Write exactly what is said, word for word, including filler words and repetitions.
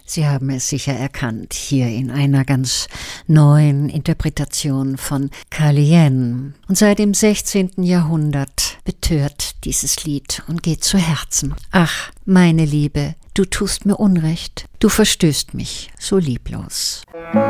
Sie haben es sicher erkannt, hier in einer ganz neuen Interpretation von Kalien. Und seit dem sechzehnten Jahrhundert betört dieses Lied und geht zu Herzen. Ach, meine Liebe, du tust mir Unrecht, du verstößt mich so lieblos.